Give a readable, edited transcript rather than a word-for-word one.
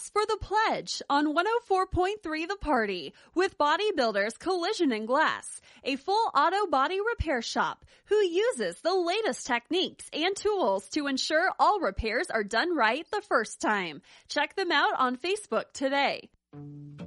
us for The Pledge on 104.3 The Party with Bodybuilders Collision and Glass, a full auto body repair shop who uses the latest techniques and tools to ensure all repairs are done right the first time. Check them out on Facebook today.